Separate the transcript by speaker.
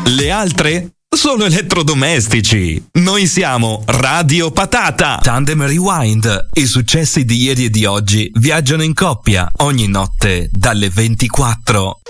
Speaker 1: Le altre sono elettrodomestici. Noi siamo Radio Patata. Tandem Rewind. I successi di ieri e di oggi viaggiano in coppia ogni notte dalle 24.